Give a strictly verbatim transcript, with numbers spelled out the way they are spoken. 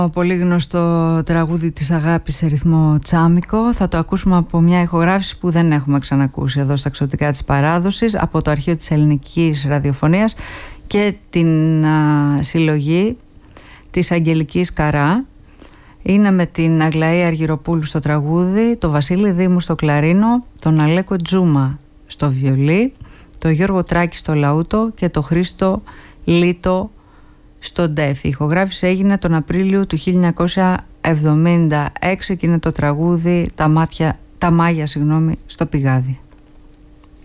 Πολύ γνωστό τραγούδι της αγάπης σε ρυθμό τσάμικο. Θα το ακούσουμε από μια ηχογράφηση που δεν έχουμε ξανακούσει εδώ στα Ξωτικά της Παράδοσης, από το αρχείο της ελληνικής ραδιοφωνίας και την α, συλλογή της Αγγελικής Καρά. Είναι με την Αγλαή Αργυροπούλου στο τραγούδι, το Βασίλη Δήμου στο κλαρίνο, τον Αλέκο Τζούμα στο βιολί, τον Γιώργο Τράκη στο λαούτο και τον Χρήστο Λίτο στο ντέφι. Η ηχογράφηση έγινε τον Απρίλιο του χίλια εννιακόσια εβδομήντα έξι και είναι το τραγούδι «Τα, μάτια, τα μάγια» συγγνώμη, στο Πηγάδι.